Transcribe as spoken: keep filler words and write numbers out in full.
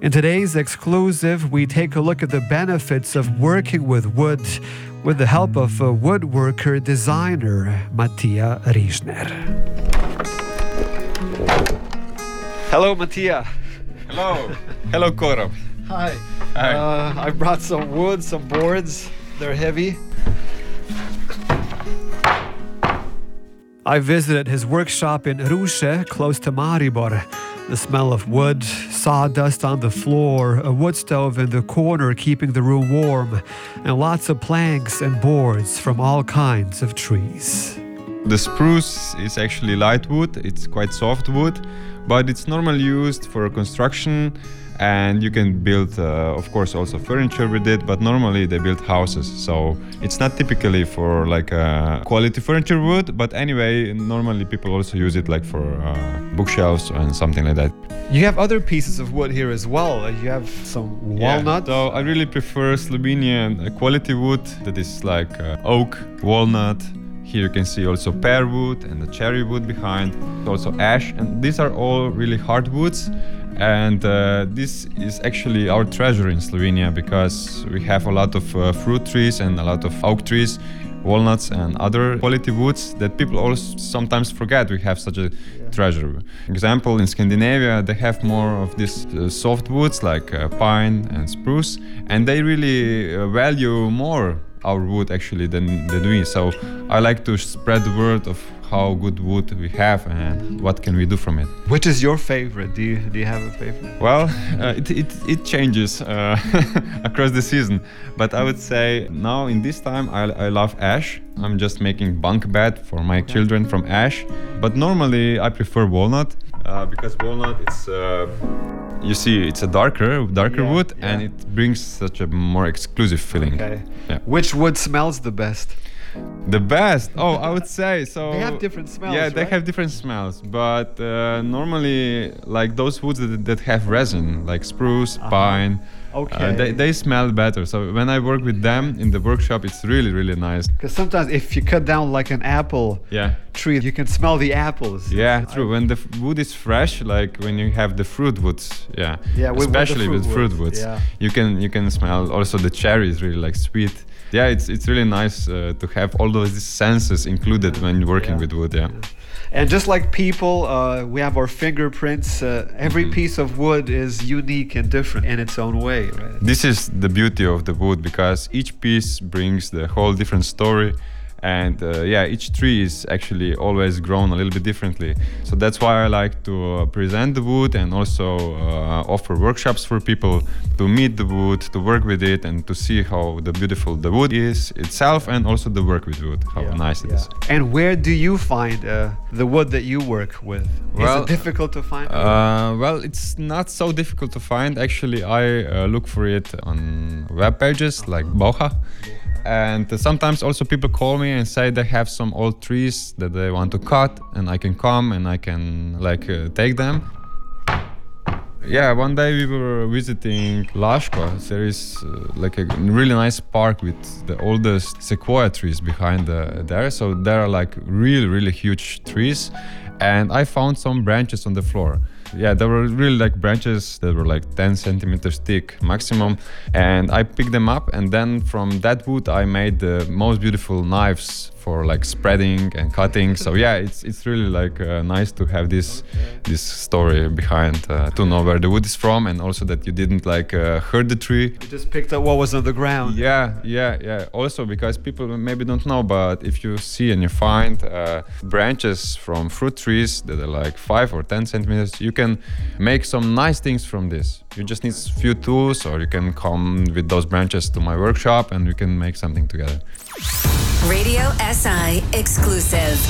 In today's exclusive, we take a look at the benefits of working with wood with the help of a woodworker designer, Mattia Rischner. Hello, Mattia. Hello. Hello, Korob. Hi. Hi. Uh, I brought some wood, some boards. They're heavy. I visited his workshop in Ruše, close to Maribor. The smell of wood, sawdust on the floor, a wood stove in the corner keeping the room warm, and lots of planks and boards from all kinds of trees. The spruce is actually light wood. It's quite soft wood, but it's normally used for construction, and you can build, uh, of course, also furniture with it, but normally they build houses. So it's not typically for like uh, quality furniture wood, but anyway, normally people also use it like for uh, bookshelves and something like that. You have other pieces of wood here as well. You have some walnut. Yeah, so I really prefer Slovenian quality wood that is like uh, oak, walnut. Here you can see also pear wood and the cherry wood behind, also ash, and these are all really hard woods. And uh, this is actually our treasure in Slovenia because we have a lot of uh, fruit trees and a lot of oak trees, walnuts and other quality woods that people also sometimes forget we have such a yeah. treasure. Example, in Scandinavia they have more of these uh, soft woods like uh, pine and spruce, and they really uh, value more our wood actually than, than we. So I like to spread the word of how good wood we have and what can we do from it. Which is your favorite? Do you do you have a favorite? Well, uh, it, it it changes uh, across the season, but I would say now in this time I, I love ash. I'm just making bunk bed for my okay. children from ash, but normally I prefer walnut uh, because walnut it's uh, you see it's a darker darker yeah, wood yeah. and it brings such a more exclusive feeling. Okay. Yeah. Which wood smells the best? The best? Oh, I would say so. They have different smells. Yeah, they right? have different smells, but uh, normally, like those woods that, that have resin, like spruce, uh-huh. pine, okay, uh, they they smell better. So when I work with them in the workshop, it's really really nice. Because sometimes if you cut down like an apple yeah. tree, you can smell the apples. Yeah, true. I, when the f- wood is fresh, like when you have the fruit woods, yeah, yeah, with, especially with, with fruit woods, woods, yeah. you can you can smell also the cherry is really like sweet. Yeah, it's it's really nice uh, to have all those senses included when you're working yeah. with wood. Yeah. yeah. And just like people, uh, we have our fingerprints. Uh, every mm-hmm. piece of wood is unique and different in its own way, right? This is the beauty of the wood because each piece brings the whole different story. And uh, yeah, each tree is actually always grown a little bit differently. So that's why I like to uh, present the wood and also uh, offer workshops for people to meet the wood, to work with it, and to see how the beautiful the wood is itself, and also the work with wood, how yeah, nice it yeah. is. And where do you find uh, the wood that you work with? Well, is it difficult to find? Uh, well, it's not so difficult to find. Actually, I uh, look for it on web pages like Bauha. And uh, sometimes also people call me and say they have some old trees that they want to cut, and I can come and I can like uh, take them. Yeah, one day we were visiting Laško. There is uh, like a really nice park with the oldest sequoia trees behind the, there. So there are like really, really huge trees. And I found some branches on the floor. Yeah, there were really like branches that were like ten centimeters thick maximum, and I picked them up, and then from that wood I made the most beautiful knives for like spreading and cutting. So yeah, it's it's really like uh, nice to have this okay. this story behind uh, to know where the wood is from, and also that you didn't like uh, hurt the tree. You just picked up what was on the ground. Yeah, yeah, yeah. Also because people maybe don't know, but if you see and you find uh, branches from fruit trees that are like five or ten centimeters, you can make some nice things from this. You just need a few tools, or you can come with those branches to my workshop and we can make something together. Radio S I exclusive.